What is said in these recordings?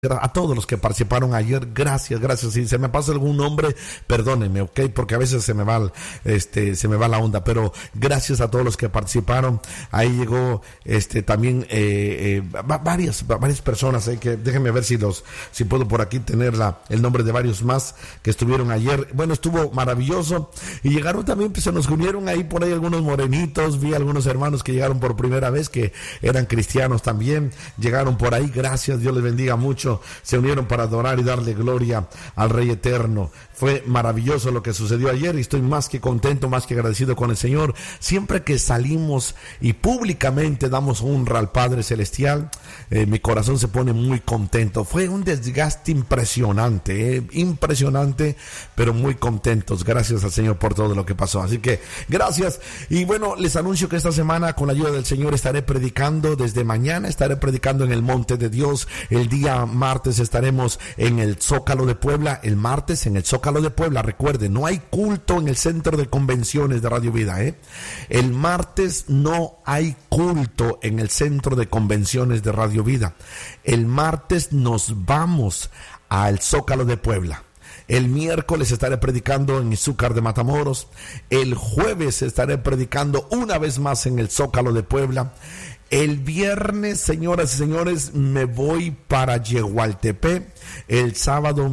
A todos los que participaron ayer, gracias. Si se me pasa algún nombre, perdónenme, ¿ok? Porque a veces se me va la onda, pero gracias a todos los que participaron. Ahí llegó también varias personas, que déjenme ver si puedo por aquí tener el nombre de varios más que estuvieron ayer. Bueno, estuvo maravilloso. Y llegaron también, pues se nos unieron ahí por ahí algunos morenitos, vi algunos hermanos que llegaron por primera vez, que eran cristianos también, llegaron por ahí, gracias, Dios les bendiga mucho. Se unieron para adorar y darle gloria al Rey Eterno. Fue maravilloso lo que sucedió ayer y estoy más que contento, más que agradecido con el Señor. Siempre que salimos y públicamente damos honra al Padre Celestial, mi corazón se pone muy contento. Fue un desgaste impresionante, pero muy contentos. Gracias al Señor por todo lo que pasó. Así que gracias. Y bueno, les anuncio que esta semana, con la ayuda del Señor, estaré predicando desde mañana. Estaré predicando en el Monte de Dios. El día martes estaremos en el Zócalo de Puebla. El martes en el Zócalo de Puebla. Recuerden, no hay culto en el Centro de Convenciones de Radio Vida. El martes no hay culto en el Centro de Convenciones de Radio Vida. El martes nos vamos al Zócalo de Puebla. El miércoles estaré predicando en Izúcar de Matamoros. El jueves estaré predicando una vez más en el Zócalo de Puebla. El viernes, señoras y señores, me voy para Yehualtepec. El sábado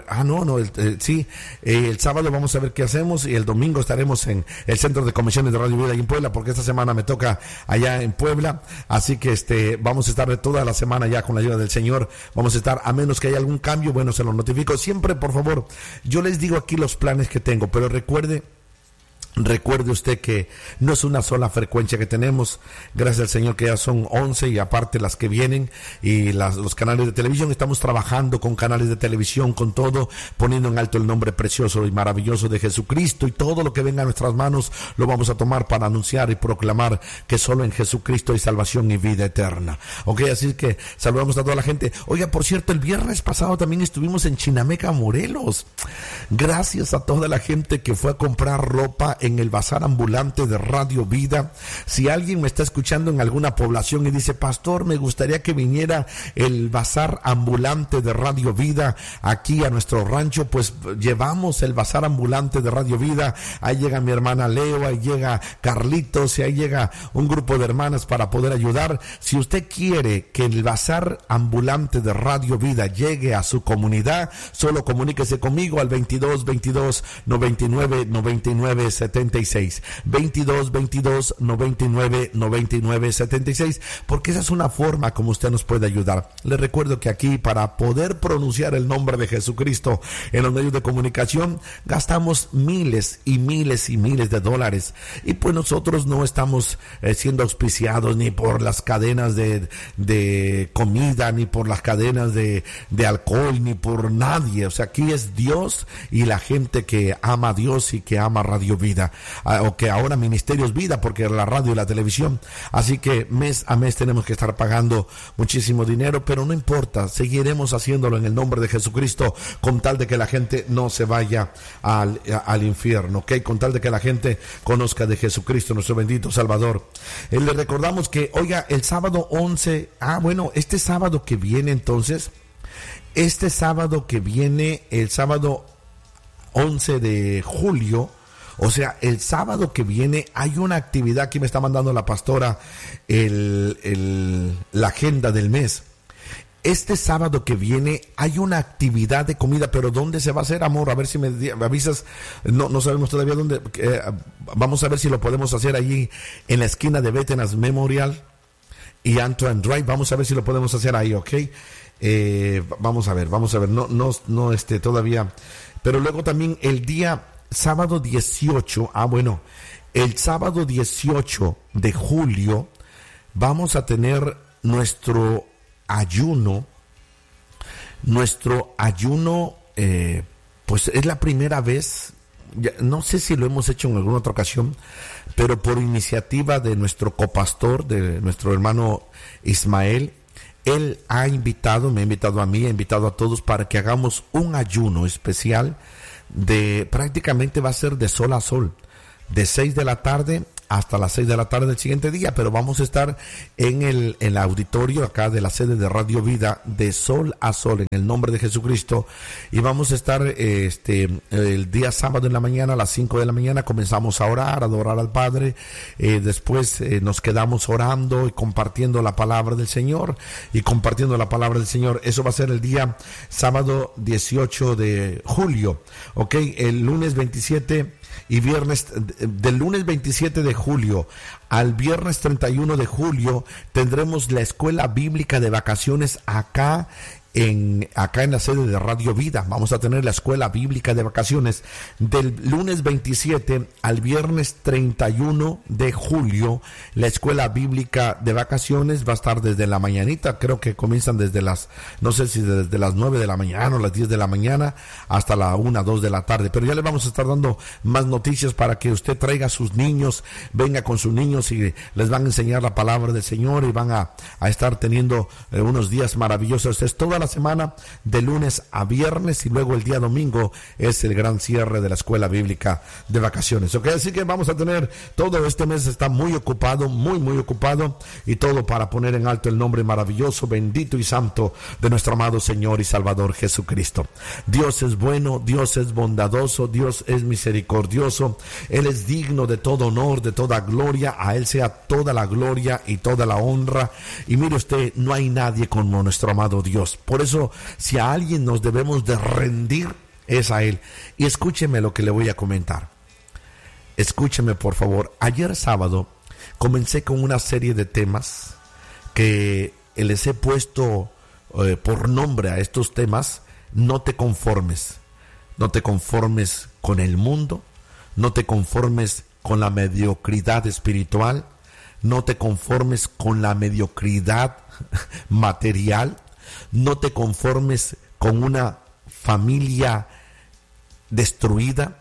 el sábado vamos a ver qué hacemos, y el domingo estaremos en el Centro de Convenciones de Radio Vida y en Puebla, porque esta semana me toca allá en Puebla. Así que vamos a estar toda la semana ya con la ayuda del Señor. Vamos a estar, a menos que haya algún cambio, bueno, se lo notifico. Siempre, por favor, yo les digo aquí los planes que tengo, pero recuerde usted que no es una sola frecuencia que tenemos. Gracias al Señor que ya son 11, y aparte las que vienen, y los canales de televisión. Estamos trabajando con canales de televisión, con todo, poniendo en alto el nombre precioso y maravilloso de Jesucristo, y todo lo que venga a nuestras manos lo vamos a tomar para anunciar y proclamar que solo en Jesucristo hay salvación y vida eterna. Ok, así que saludamos a toda la gente. Oiga, por cierto, el viernes pasado también estuvimos en Chinameca, Morelos. Gracias a toda la gente que fue a comprar ropa en el bazar ambulante de Radio Vida. Si alguien me está escuchando en alguna población y dice: pastor, me gustaría que viniera el bazar ambulante de Radio Vida aquí a nuestro rancho, pues llevamos el bazar ambulante de Radio Vida. Ahí llega mi hermana Leo, ahí llega Carlitos, y ahí llega un grupo de hermanas para poder ayudar. Si usted quiere que el bazar ambulante de Radio Vida llegue a su comunidad, solo comuníquese conmigo al 22 99 99 76, 22 99 99 76, porque esa es una forma como usted nos puede ayudar. Le recuerdo que aquí, para poder pronunciar el nombre de Jesucristo en los medios de comunicación, gastamos miles y miles y miles de dólares, y pues nosotros no estamos siendo auspiciados ni por las cadenas de comida, ni por las cadenas de alcohol, ni por nadie. O sea, aquí es Dios y la gente que ama a Dios y que ama Radio Vida, o que ahora Ministerios Vida, porque la radio y la televisión. Así que mes a mes tenemos que estar pagando muchísimo dinero, pero no importa, seguiremos haciéndolo en el nombre de Jesucristo, con tal de que la gente no se vaya al infierno, ¿ok? Con tal de que la gente conozca de Jesucristo, nuestro bendito Salvador. Le recordamos que, oiga, el sábado 11, este sábado que viene, entonces, el sábado 11 de julio, o sea, el sábado que viene hay una actividad. Aquí me está mandando la pastora la agenda del mes. Este sábado que viene hay una actividad de comida, pero ¿dónde se va a hacer, amor? A ver si me avisas. No sabemos todavía dónde. Vamos a ver si lo podemos hacer allí en la esquina de Veterans Memorial y Antoine Drive. Vamos a ver si lo podemos hacer ahí, ¿ok? Vamos a ver. No todavía. Pero luego también el día sábado 18, el sábado 18 de julio vamos a tener nuestro ayuno, pues es la primera vez, no sé si lo hemos hecho en alguna otra ocasión, pero por iniciativa de nuestro copastor, de nuestro hermano Ismael. Él me ha invitado a mí, ha invitado a todos para que hagamos un ayuno especial prácticamente va a ser de sol a sol, de 6 de la tarde hasta las 6 de la tarde del siguiente día, pero vamos a estar en el auditorio acá de la sede de Radio Vida, de sol a sol, en el nombre de Jesucristo, y vamos a estar el día sábado en la mañana a las 5 de la mañana. Comenzamos a orar, a adorar al Padre, después nos quedamos orando y compartiendo la palabra del Señor, eso va a ser el día sábado 18 de julio, ok, el lunes 27 y viernes, del lunes 27 de julio al viernes 31 de julio tendremos la escuela bíblica de vacaciones acá en la sede de Radio Vida. Vamos a tener la escuela bíblica de vacaciones del lunes 27 al viernes 31 de julio. La escuela bíblica de vacaciones va a estar desde la mañanita, creo que comienzan desde desde las 9 de la mañana o las 10 de la mañana hasta la 1, 2 de la tarde, pero ya les vamos a estar dando más noticias para que usted traiga a sus niños, venga con sus niños y les van a enseñar la palabra del Señor y van a estar teniendo unos días maravillosos. Es toda la semana de lunes a viernes y luego el día domingo es el gran cierre de la escuela bíblica de vacaciones. Ok, así que vamos a tener todo este mes, está muy ocupado, muy ocupado, y todo para poner en alto el nombre maravilloso, bendito y santo de nuestro amado Señor y Salvador Jesucristo. Dios es bueno, Dios es bondadoso, Dios es misericordioso, Él es digno de todo honor, de toda gloria, a Él sea toda la gloria y toda la honra. Y mire usted, no hay nadie como nuestro amado Dios. Por eso, si a alguien nos debemos de rendir, es a Él. Y escúcheme lo que le voy a comentar. Escúcheme, por favor. Ayer sábado comencé con una serie de temas que les he puesto por nombre a estos temas. No te conformes. No te conformes con el mundo. No te conformes con la mediocridad espiritual. No te conformes con la mediocridad material. No te conformes con una familia destruida.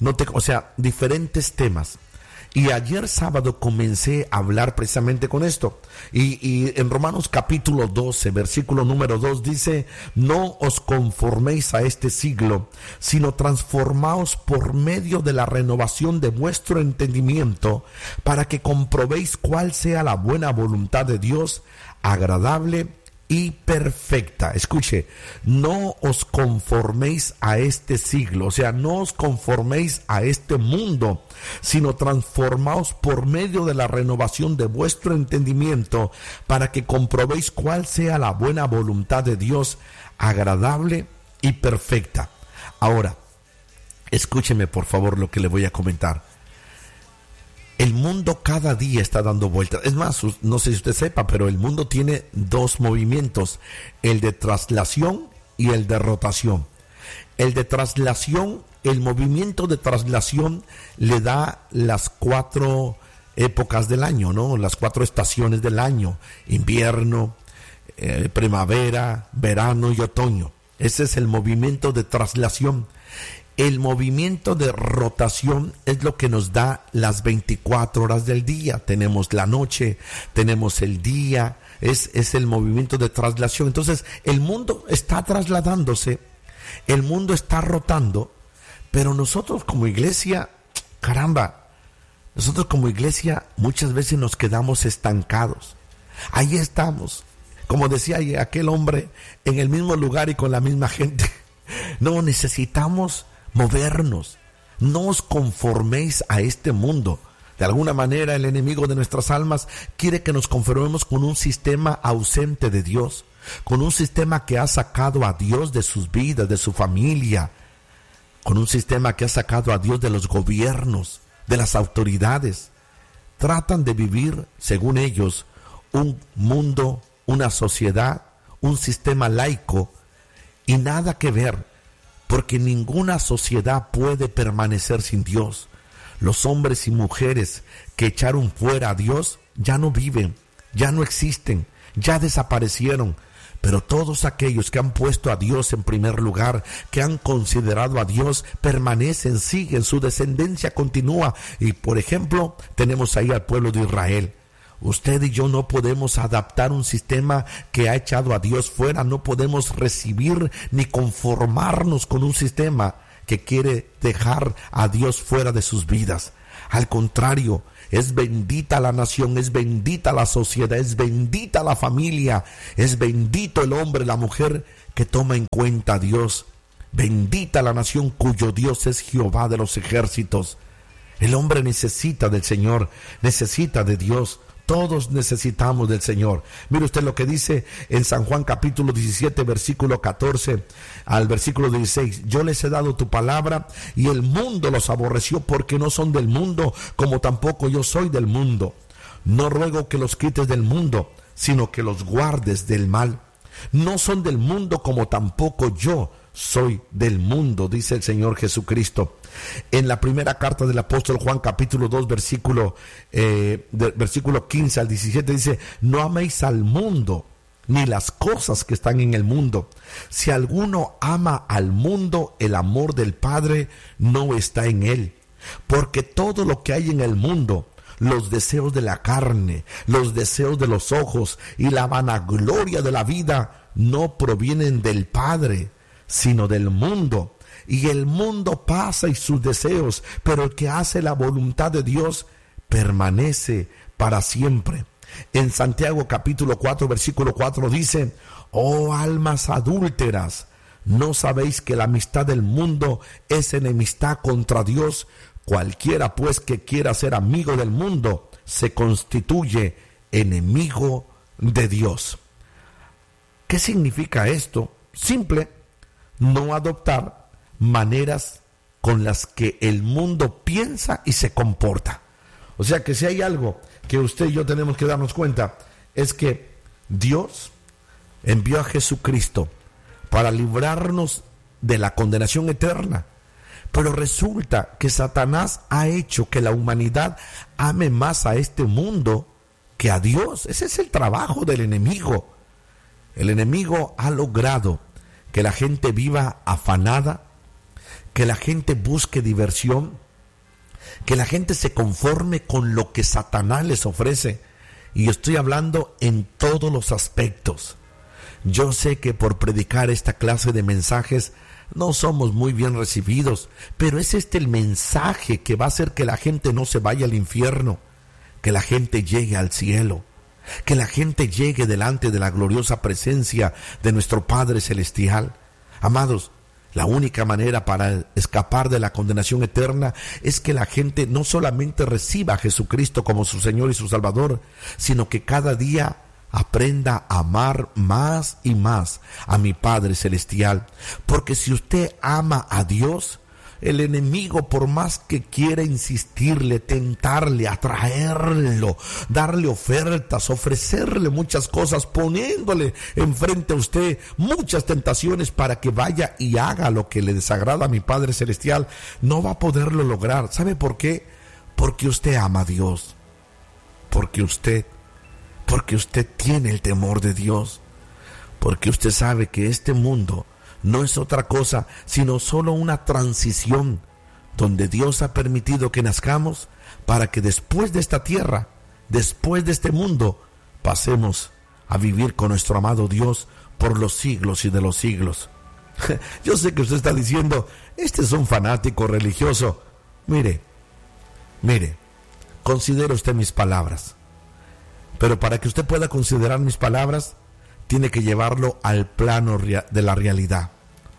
Diferentes temas. Y ayer sábado comencé a hablar precisamente con esto. Y en Romanos capítulo 12, versículo número 2 dice: no os conforméis a este siglo, sino transformaos por medio de la renovación de vuestro entendimiento, para que comprobéis cuál sea la buena voluntad de Dios, agradable y perfecta. Escuche, no os conforméis a este siglo, o sea, no os conforméis a este mundo, sino transformaos por medio de la renovación de vuestro entendimiento, para que comprobéis cuál sea la buena voluntad de Dios, agradable y perfecta. Ahora, escúcheme por favor lo que le voy a comentar. El mundo cada día está dando vueltas. Es más, no sé si usted sepa, pero el mundo tiene dos movimientos: el de traslación y el de rotación. El de traslación, el movimiento de traslación le da las 4 épocas del año, ¿no? Las 4 estaciones del año: invierno, primavera, verano y otoño. Ese es el movimiento de traslación. El movimiento de rotación es lo que nos da las 24 horas del día. Tenemos la noche, tenemos el día, es el movimiento de traslación. Entonces, el mundo está trasladándose, el mundo está rotando, pero nosotros como iglesia, nosotros como iglesia muchas veces nos quedamos estancados. Ahí estamos, como decía aquel hombre, en el mismo lugar y con la misma gente. No, necesitamos movernos. No os conforméis a este mundo. De alguna manera el enemigo de nuestras almas quiere que nos conformemos con un sistema ausente de Dios, con un sistema que ha sacado a Dios de sus vidas, de su familia, con un sistema que ha sacado a Dios de los gobiernos, de las autoridades. Tratan de vivir, según ellos, un mundo, una sociedad, un sistema laico, y nada que ver, porque ninguna sociedad puede permanecer sin Dios. Los hombres y mujeres que echaron fuera a Dios ya no viven, ya no existen, ya desaparecieron. Pero todos aquellos que han puesto a Dios en primer lugar, que han considerado a Dios, permanecen, siguen, su descendencia continúa. Y por ejemplo, tenemos ahí al pueblo de Israel. Usted y yo no podemos adaptar un sistema que ha echado a Dios fuera. No podemos recibir ni conformarnos con un sistema que quiere dejar a Dios fuera de sus vidas. Al contrario, Es bendita la nación, es bendita la sociedad, es bendita la familia, es bendito el hombre, la mujer que toma en cuenta a Dios. Bendita la nación cuyo Dios es Jehová de los ejércitos. El hombre necesita del Señor, necesita de Dios. Todos necesitamos del Señor. Mire usted lo que dice en San Juan capítulo 17, versículo 14 al versículo 16. Yo les he dado tu palabra y el mundo los aborreció porque no son del mundo, como tampoco yo soy del mundo. No ruego que los quites del mundo, sino que los guardes del mal. No son del mundo como tampoco yo soy del mundo, dice el Señor Jesucristo. En la primera carta del apóstol Juan capítulo 2 versículo 15 al 17 dice: no améis al mundo ni las cosas que están en el mundo. Si alguno ama al mundo, el amor del Padre no está en él. Porque todo lo que hay en el mundo, los deseos de la carne, los deseos de los ojos y la vanagloria de la vida, no provienen del Padre, sino del mundo. Y el mundo pasa y sus deseos, pero el que hace la voluntad de Dios permanece para siempre. En Santiago capítulo 4 versículo 4 dice: oh almas adúlteras, ¿no sabéis que la amistad del mundo es enemistad contra Dios? Cualquiera pues que quiera ser amigo del mundo se constituye enemigo de Dios. ¿Qué significa esto? Simple: no adoptar maneras con las que el mundo piensa y se comporta. O sea que si hay algo que usted y yo tenemos que darnos cuenta, es que Dios envió a Jesucristo para librarnos de la condenación eterna. Pero resulta que Satanás ha hecho que la humanidad ame más a este mundo que a Dios. Ese es el trabajo del enemigo. El enemigo ha logrado que la gente viva afanada, que la gente busque diversión, que la gente se conforme con lo que Satanás les ofrece. Y estoy hablando en todos los aspectos. Yo sé que por predicar esta clase de mensajes no somos muy bien recibidos, pero es el mensaje que va a hacer que la gente no se vaya al infierno, que la gente llegue al cielo, que la gente llegue delante de la gloriosa presencia de nuestro Padre Celestial. Amados, la única manera para escapar de la condenación eterna es que la gente no solamente reciba a Jesucristo como su Señor y su Salvador, sino que cada día aprenda a amar más y más a mi Padre Celestial. Porque si usted ama a Dios, el enemigo, por más que quiera insistirle, tentarle, atraerlo, darle ofertas, ofrecerle muchas cosas, poniéndole enfrente a usted muchas tentaciones para que vaya y haga lo que le desagrada a mi Padre Celestial, no va a poderlo lograr. ¿Sabe por qué? Porque usted ama a Dios. Porque usted tiene el temor de Dios. Porque usted sabe que este mundo no es otra cosa sino solo una transición donde Dios ha permitido que nazcamos para que después de esta tierra, después de este mundo, pasemos a vivir con nuestro amado Dios por los siglos y de los siglos. Yo sé que usted está diciendo: este es un fanático religioso. Mire, considere usted mis palabras. Pero para que usted pueda considerar mis palabras, tiene que llevarlo al plano de la realidad.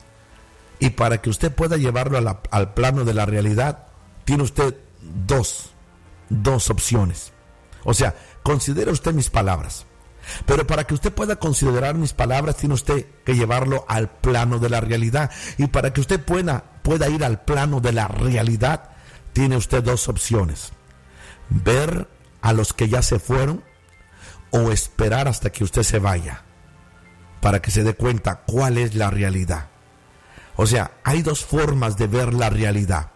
Y para que usted pueda llevarlo al plano de la realidad, tiene usted dos opciones. O sea, considere usted mis palabras. Pero para que usted pueda considerar mis palabras, tiene usted que llevarlo al plano de la realidad. Y para que usted pueda ir al plano de la realidad, tiene usted dos opciones: ver a los que ya se fueron, o esperar hasta que usted se vaya, para que se dé cuenta cuál es la realidad. O sea, hay dos formas de ver la realidad: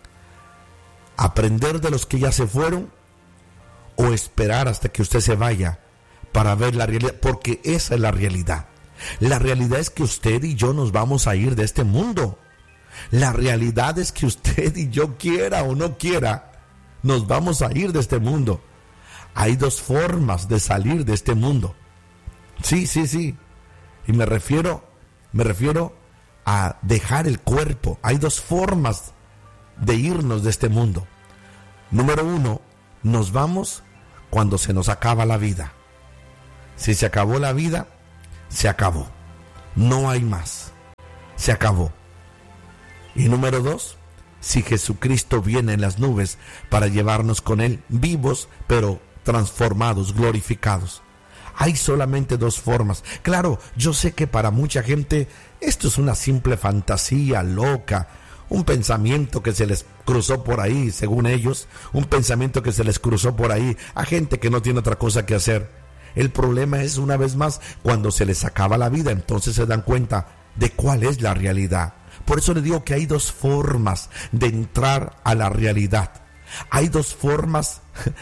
aprender de los que ya se fueron, o esperar hasta que usted se vaya para ver la realidad, porque esa es la realidad. La realidad es que usted y yo nos vamos a ir de este mundo. La realidad es que usted y yo, quiera o no quiera, nos vamos a ir de este mundo. Hay dos formas de salir de este mundo. Sí. Y me refiero a dejar el cuerpo. Hay dos formas de irnos de este mundo. Número uno, nos vamos cuando se nos acaba la vida. Si se acabó la vida, se acabó. No hay más. Se acabó. Y número 2, si Jesucristo viene en las nubes para llevarnos con Él vivos, pero transformados, glorificados. Hay solamente 2 formas. Claro, yo sé que para mucha gente esto es una simple fantasía loca, un pensamiento que se les cruzó por ahí, según ellos, un pensamiento que se les cruzó por ahí a gente que no tiene otra cosa que hacer. El problema es, una vez más, cuando se les acaba la vida, entonces se dan cuenta de cuál es la realidad. Por eso le digo que hay 2 formas de entrar a la realidad. Hay dos formas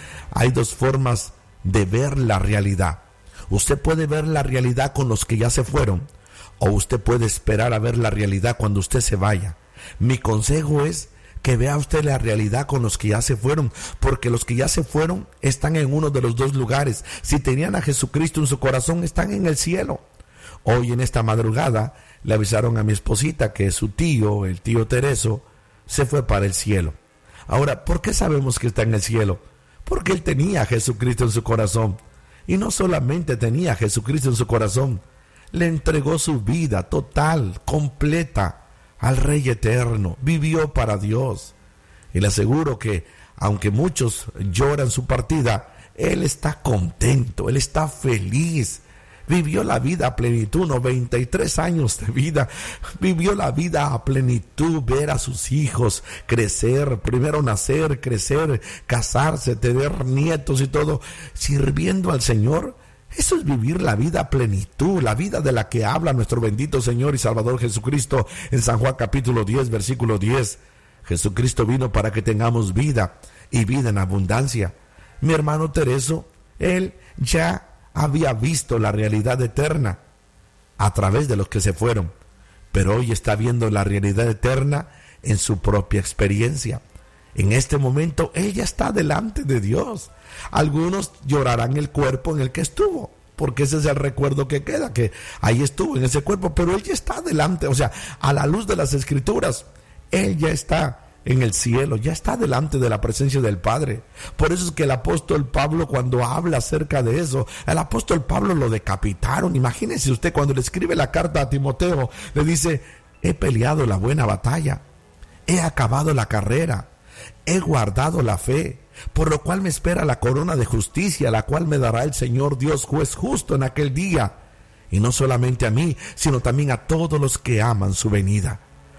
de ver la realidad. Usted puede ver la realidad con los que ya se fueron, o usted puede esperar a ver la realidad cuando usted se vaya. Mi consejo es que vea usted la realidad con los que ya se fueron, porque los que ya se fueron están en uno de los 2 lugares. Si tenían a Jesucristo en su corazón, están en el cielo. Hoy en esta madrugada le avisaron a mi esposita que su tío, el tío Tereso, se fue para el cielo. Ahora, ¿por qué sabemos que está en el cielo? Porque él tenía a Jesucristo en su corazón. Y no solamente tenía a Jesucristo en su corazón, le entregó su vida total, completa, al Rey Eterno. Vivió para Dios. Y le aseguro que, aunque muchos lloran su partida, él está contento, él está feliz. Vivió la vida a plenitud, 93 años de vida. Vivió la vida a plenitud, ver a sus hijos crecer, primero nacer, crecer, casarse, tener nietos y todo, sirviendo al Señor. Eso es vivir la vida a plenitud, la vida de la que habla nuestro bendito Señor y Salvador Jesucristo en San Juan capítulo 10, versículo 10. Jesucristo vino para que tengamos vida y vida en abundancia. Mi hermano Tereso, él ya había visto la realidad eterna a través de los que se fueron, pero hoy está viendo la realidad eterna en su propia experiencia. En este momento ella está delante de Dios. Algunos llorarán el cuerpo en el que estuvo, porque ese es el recuerdo que queda, que ahí estuvo en ese cuerpo, pero él ya está delante, o sea, a la luz de las Escrituras, él ya está en el cielo, ya está delante de la presencia del Padre. Por eso es que el apóstol Pablo, cuando habla acerca de eso, el apóstol Pablo lo decapitaron. Imagínese usted, cuando le escribe la carta a Timoteo, le dice: he peleado la buena batalla, he acabado la carrera, he guardado la fe, por lo cual me espera la corona de justicia, la cual me dará el Señor Dios juez justo en aquel día, y no solamente a mí, sino también a todos los que aman su venida.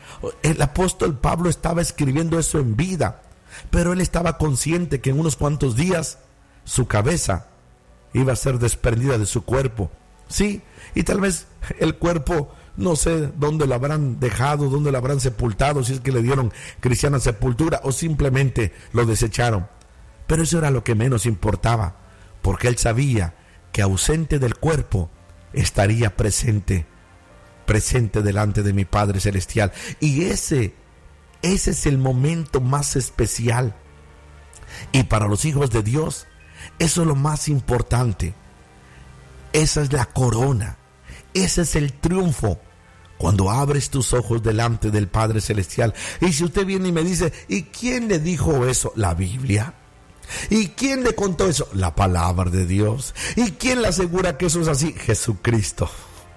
El apóstol Pablo estaba escribiendo eso en vida, pero él estaba consciente que en unos cuantos días su cabeza iba a ser desprendida de su cuerpo. Sí, y tal vez el cuerpo, no sé dónde lo habrán dejado, dónde lo habrán sepultado, si es que le dieron cristiana sepultura o simplemente lo desecharon. Pero eso era lo que menos importaba, porque él sabía que ausente del cuerpo estaría presente delante de mi Padre Celestial. Y ese es el momento más especial. Y para los hijos de Dios, eso es lo más importante. Esa es la corona. Ese es el triunfo. Cuando abres tus ojos delante del Padre Celestial. Y si usted viene y me dice: ¿y quién le dijo eso? La Biblia. ¿Y quién le contó eso? La palabra de Dios. ¿Y quién le asegura que eso es así? Jesucristo.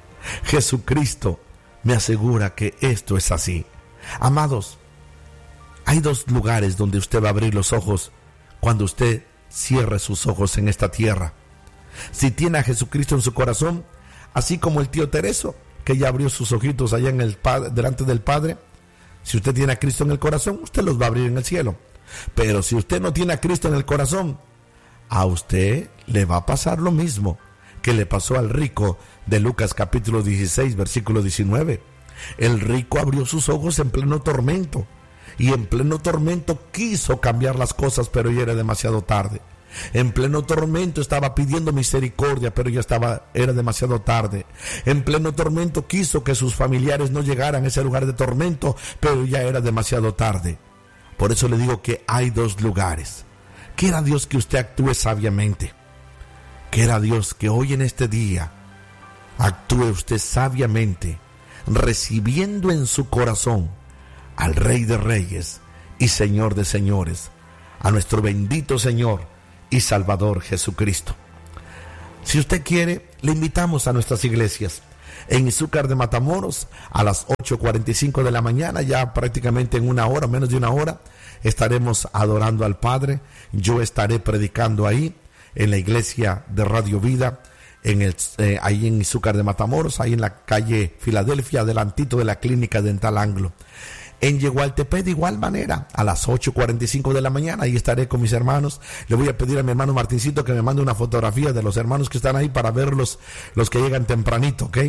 Jesucristo me asegura que esto es así. Amados, hay 2 lugares donde usted va a abrir los ojos cuando usted cierre sus ojos en esta tierra. Si tiene a Jesucristo en su corazón, así como el tío Tereso, que ya abrió sus ojitos allá en delante del Padre, si usted tiene a Cristo en el corazón, usted los va a abrir en el cielo. Pero si usted no tiene a Cristo en el corazón, a usted le va a pasar lo mismo que le pasó al rico de Lucas capítulo 16, versículo 19. El rico abrió sus ojos en pleno tormento, y en pleno tormento quiso cambiar las cosas, pero ya era demasiado tarde. En pleno tormento estaba pidiendo misericordia, pero ya era demasiado tarde. En pleno tormento quiso que sus familiares no llegaran a ese lugar de tormento, pero ya era demasiado tarde. Por eso le digo que hay 2 lugares. Quiera Dios que usted actúe sabiamente. Quiera Dios que hoy en este día actúe usted sabiamente, recibiendo en su corazón al Rey de Reyes y Señor de Señores, a nuestro bendito Señor y Salvador Jesucristo. Si usted quiere, le invitamos a nuestras iglesias. En Izúcar de Matamoros, a las 8:45 de la mañana, ya prácticamente en una hora, menos de una hora, estaremos adorando al Padre. Yo estaré predicando ahí, en la iglesia de Radio Vida, ahí en Izúcar de Matamoros, ahí en la calle Filadelfia, adelantito de la Clínica Dental Anglo. En Yegualtepec, de igual manera, a las 8:45 de la mañana, ahí estaré con mis hermanos. Le voy a pedir a mi hermano Martincito que me mande una fotografía de los hermanos que están ahí para verlos, los que llegan tempranito, ¿ok?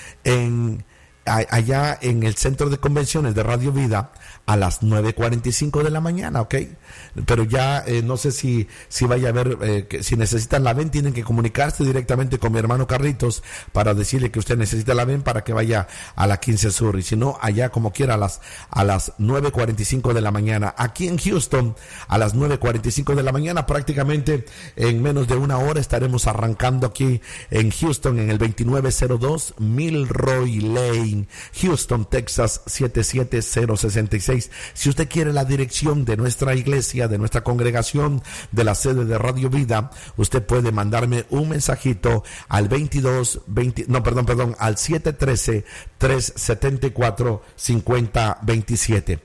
Allá en el Centro de Convenciones de Radio Vida, a las 9:45 de la mañana, ¿ok? Pero ya no sé si vaya a haber, si necesitan la VEN, tienen que comunicarse directamente con mi hermano Carlitos para decirle que usted necesita la VEN para que vaya a la 15 Sur, y si no, allá como quiera a las 9:45 de la mañana. Aquí en Houston, a las 9:45 de la mañana, prácticamente en menos de una hora estaremos arrancando aquí en Houston, en el 2902 Milroy Lane, Houston, Texas 77066. Si usted quiere la dirección de nuestra iglesia, de nuestra congregación, de la sede de Radio Vida, usted puede mandarme un mensajito al 713-374-5027.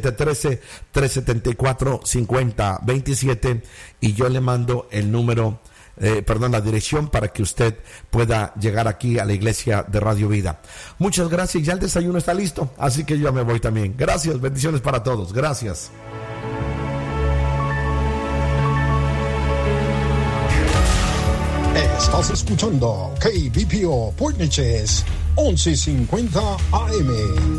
713-374-5027, y yo le mando el número, la dirección para que usted pueda llegar aquí a la iglesia de Radio Vida. Muchas gracias, ya el desayuno está listo, así que yo me voy también. Gracias, bendiciones para todos, gracias. Estás escuchando KBPO Point Neches 1150 AM.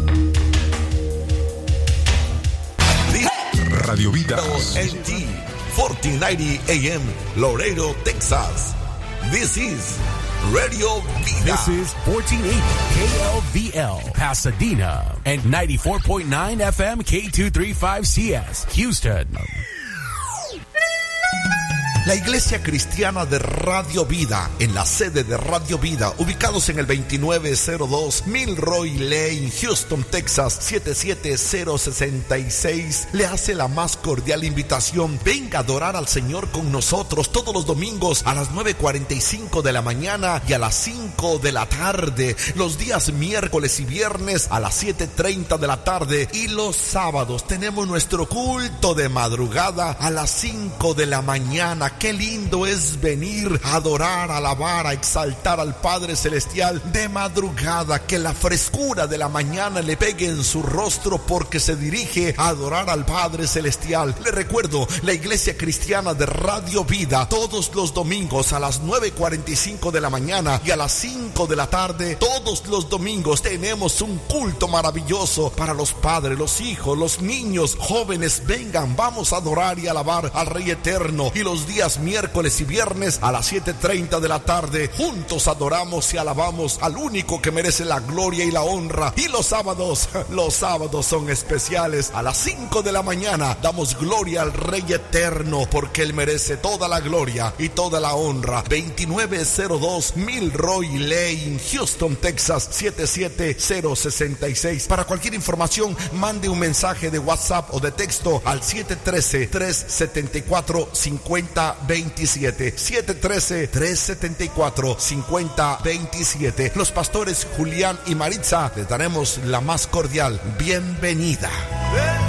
Radio Vida LT 1490 AM, Laredo, Texas. This is Radio Vida. This is 1480 KLVL, Pasadena, and 94.9 FM K235CS, Houston. La Iglesia Cristiana de Radio Vida, en la sede de Radio Vida, ubicados en el 2902 Milroy Lane, Houston, Texas 77066, le hace la más cordial invitación. Venga a adorar al Señor con nosotros todos los domingos a las 9:45 de la mañana y a las 5 de la tarde, los días miércoles y viernes a las 7:30 de la tarde, y los sábados tenemos nuestro culto de madrugada a las 5 de la mañana. Qué lindo es venir a adorar, a alabar, a exaltar al Padre Celestial de madrugada. Que la frescura de la mañana le pegue en su rostro porque se dirige a adorar al Padre Celestial. Le recuerdo, la Iglesia Cristiana de Radio Vida, todos los domingos a las 9:45 de la mañana y a las 5 de la tarde, todos los domingos tenemos un culto maravilloso para los padres, los hijos, los niños, jóvenes. Vengan, vamos a adorar y alabar al Rey Eterno. Y los días miércoles y viernes a las 7:30 de la tarde, juntos adoramos y alabamos al único que merece la gloria y la honra. Y los sábados son especiales. A las 5 de la mañana damos gloria al Rey Eterno, porque Él merece toda la gloria y toda la honra. 2902 Milroy Lane, Houston, Texas 77066. Para cualquier información, mande un mensaje de WhatsApp o de texto al 713-374-5027. 713-374-5027. Los pastores Julián y Maritza les daremos la más cordial bienvenida.